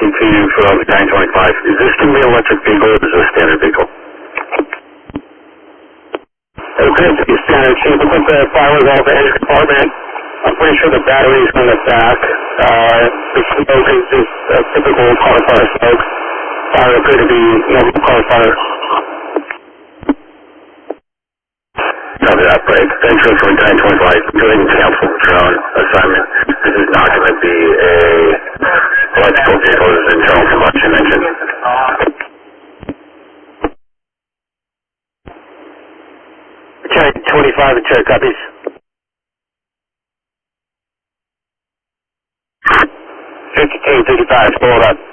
for 925. Is this going to be an electric vehicle or is this a standard vehicle? Okay, it's a standard. Chief, we'll put the firewalls off the engine compartment. I'm pretty sure the battery is on the back. The smoke is just typical car fire smoke. Fire appear to be normal car fire. Copy that, break. Thanks for 925. Go ahead and cancel the drone assignment. This is not going to be a electrical vehicle. This is internal combustion engine. Cherry 25 and Cherry copies. 52, 55, hold up.